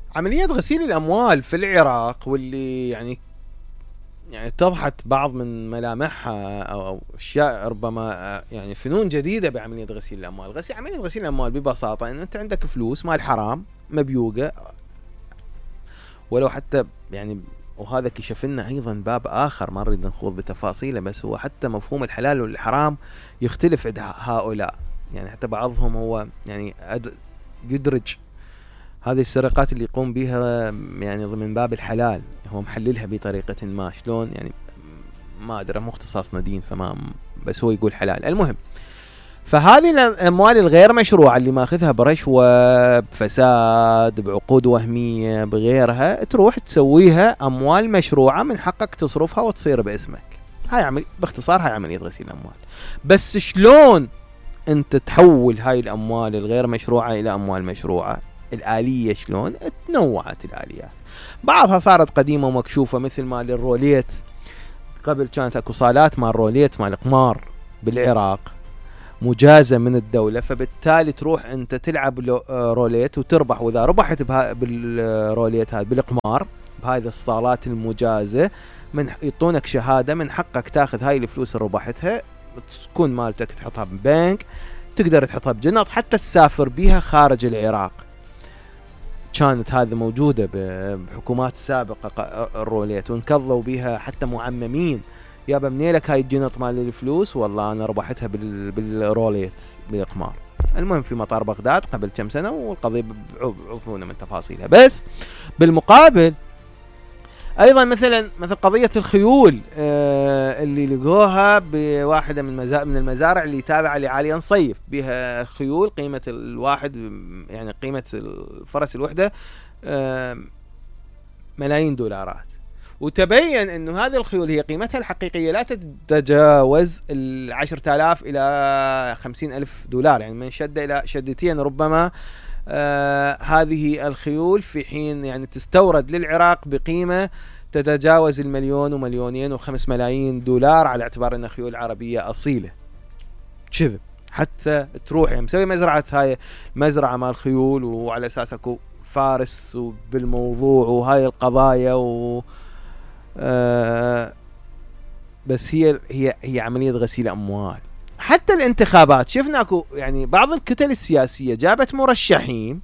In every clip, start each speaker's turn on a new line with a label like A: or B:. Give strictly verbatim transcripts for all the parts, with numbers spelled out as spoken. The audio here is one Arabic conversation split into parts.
A: عملية غسيل الأموال في العراق واللي يعني يعني اتضحت بعض من ملامحها أو أشياء ربما يعني فنون جديدة بعملية غسيل الأموال. غسيل عملية غسيل الأموال ببساطة إن أنت عندك فلوس مال حرام مبيوقة، ولو حتى يعني، وهذا كشف لنا أيضا باب آخر ما نريد نخوض بتفاصيله، بس هو حتى مفهوم الحلال والحرام يختلف عند هؤلاء. يعني حتى بعضهم هو يعني يدرج هذه السرقات اللي يقوم بها يعني ضمن باب الحلال، هو محللها بطريقة ما، شلون يعني ما أدري، مو اختصاصنا دين فما، بس هو يقول حلال. المهم، فهذه الأموال الغير مشروعة اللي ماخذها برشوة، بفساد، بعقود وهمية، بغيرها، تروح تسويها أموال مشروعة من حقك تصرفها وتصير باسمك. هاي عملية باختصار، هاي عملية غسيل الأموال. بس شلون أنت تحول هاي الأموال الغير مشروعة إلى أموال مشروعة؟ الآلية شلون؟ تنوعت الآليات، بعضها صارت قديمة ومكشوفة مثل مال الروليت. قبل كانت اكو صالات مال روليت مال قمار بالعراق مجازة من الدولة، فبالتالي تروح انت تلعب روليت وتربح، واذا ربحت بالروليت هذا بالقمار بهذه الصالات المجازة من يعطونك شهادة من حقك تاخذ هاي الفلوس اللي ربحتها، تكون مالتك تحطها ببنك، تقدر تحطها بجنط، حتى تسافر بيها خارج العراق. كانت هذه موجودة بحكومات سابقة الروليت، وانكضوا بها حتى معممين، يابا منيلك هاي الجنط مال الفلوس؟ والله أنا ربحتها بالروليت بالإقمار. المهم في مطار بغداد قبل كم سنة، والقضية بعفونا من تفاصيلها. بس بالمقابل أيضا مثلا مثل قضية الخيول آه اللي لقوها بواحدة من مزا... من المزارع اللي تابعة لعالي نصيف، بها خيول قيمة الواحد يعني قيمة الفرس الوحدة آه ملايين دولارات، وتبين انه هذه الخيول هي قيمتها الحقيقية لا تتجاوز العشرة آلاف الى خمسين الف دولار، يعني من شدة الى شدتين ربما. آه هذه الخيول في حين يعني تستورد للعراق بقيمة تتجاوز المليون ومليونين وخمس ملايين دولار، على اعتبار انها خيول عربية اصيلة. كذب حتى تروح يعني مسوي مزرعة، هاي مزرعة مال خيول وعلى اساس اكو فارس بالموضوع وهاي القضايا و آه بس هي هي هي عملية غسيل اموال. حتى الانتخابات شفنا اكو يعني بعض الكتل السياسية جابت مرشحين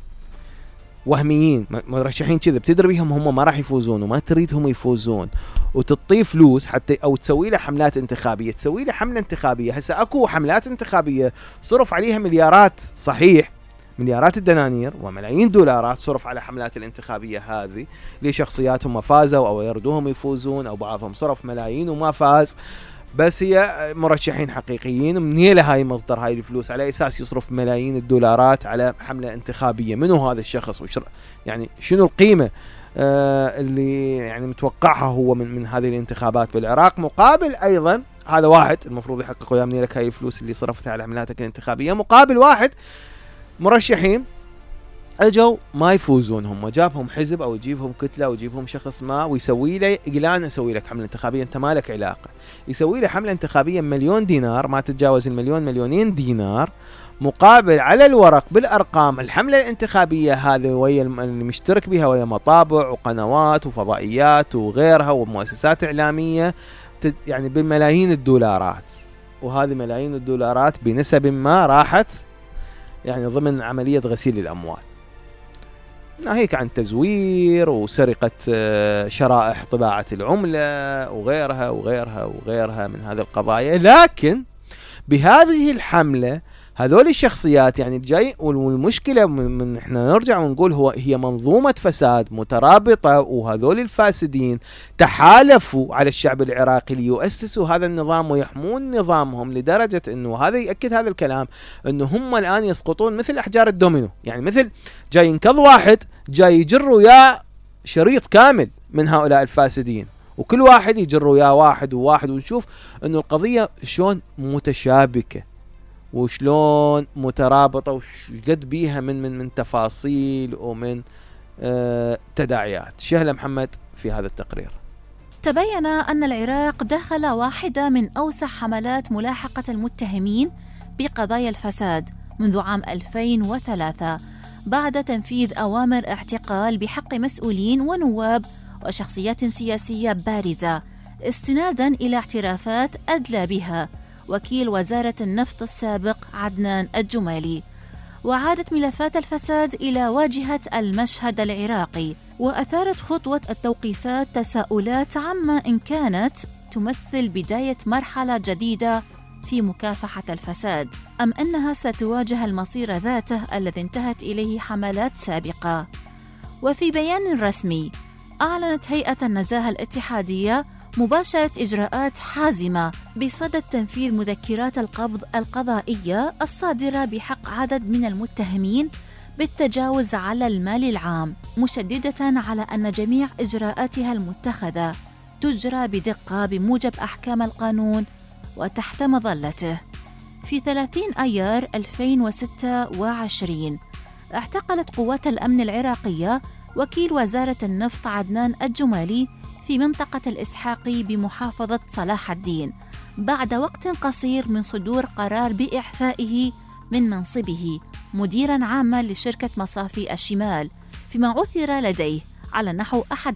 A: وهميين، مرشحين كذا بتدري بيهم هم ما راح يفوزون وما تريدهم يفوزون، وتطي فلوس حتى او تسوي له حملات انتخابية، تسوي له حملة انتخابية. هسه اكو حملات انتخابية صرف عليها مليارات، صحيح مليارات الدنانير وملايين دولارات صرف على حملات الانتخابية هذه لشخصياتهم ما فازوا او يردوهم يفوزون، او بعضهم صرف ملايين وما فاز، بس هي مرشحين حقيقيين. منيله هاي مصدر هاي الفلوس على اساس يصرف ملايين الدولارات على حملة انتخابية؟ منو هذا الشخص وشر يعني شنو القيمة آه اللي يعني متوقعها هو من من هذه الانتخابات بالعراق؟ مقابل ايضا هذا واحد المفروض يحقق ويا منيلك هاي الفلوس اللي صرفتها على حملاتك الانتخابية، مقابل واحد مرشحين اجوا ما يفوزون، هم جابهم حزب او يجيبهم كتله او يجيبهم شخص ما ويسوي له اعلان اسوي لك حمله انتخابيه، انت مالك علاقه، يسوي له حمله انتخابيه مليون دينار ما تتجاوز المليون مليونين دينار، مقابل على الورق بالارقام الحمله الانتخابيه هذه ويا المشترك بها ويا مطابع وقنوات وفضائيات وغيرها ومؤسسات اعلاميه يعني بالملايين الدولارات، وهذه ملايين الدولارات بنسب ما راحت يعني ضمن عمليه غسيل الاموال، ناهيك عن تزوير وسرقة شرائح طباعة العملة وغيرها وغيرها وغيرها من هذه القضايا. لكن بهذه الحملة هذول الشخصيات يعني الجاي، والمشكلة من احنا نرجع ونقول هو هي منظومة فساد مترابطة، وهذول الفاسدين تحالفوا على الشعب العراقي ليؤسسوا هذا النظام ويحمون نظامهم، لدرجة انه هذا يأكد هذا الكلام انه هم الان يسقطون مثل احجار الدومينو، يعني مثل جاي ينكض واحد جاي يجر وياه شريط كامل من هؤلاء الفاسدين، وكل واحد يجر وياه واحد وواحد، ونشوف انه القضية شلون متشابكة وشلون مترابطة وشقد بيها من من من تفاصيل ومن آه تداعيات. شهلة محمد في هذا التقرير.
B: تبين أن العراق دخل واحدة من أوسع حملات ملاحقة المتهمين بقضايا الفساد منذ عام ألفين وثلاثة، بعد تنفيذ أوامر اعتقال بحق مسؤولين ونواب وشخصيات سياسية بارزة، استناداً إلى اعترافات أدلى بها وكيل وزارة النفط السابق عدنان الجمالي. وعادت ملفات الفساد إلى واجهة المشهد العراقي، وأثارت خطوة التوقيفات تساؤلات عما إن كانت تمثل بداية مرحلة جديدة في مكافحة الفساد، أم أنها ستواجه المصير ذاته الذي انتهت إليه حملات سابقة. وفي بيان رسمي أعلنت هيئة النزاهة الاتحادية مباشرة إجراءات حازمة بصدد تنفيذ مذكرات القبض القضائية الصادرة بحق عدد من المتهمين بالتجاوز على المال العام، مشددة على أن جميع إجراءاتها المتخذة تجرى بدقة بموجب أحكام القانون وتحت مظلته. في ثلاثين أيار ألفين وستة وعشرين اعتقلت قوات الأمن العراقية وكيل وزارة النفط عدنان الجمالي في منطقة الإسحاقي بمحافظة صلاح الدين بعد وقت قصير من صدور قرار بإعفائه من منصبه مديراً عاماً لشركة مصافي الشمال، فيما عثر لديه على نحو أحد